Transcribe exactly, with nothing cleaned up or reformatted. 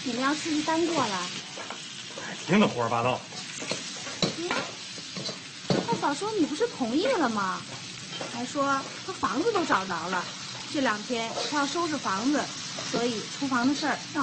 你们要出去单过了？ 哎，听着胡说八道。 嗯，那早说你不是同意了吗？还说他房子都找着了，这两天他要收拾房子，所以厨房的事儿让。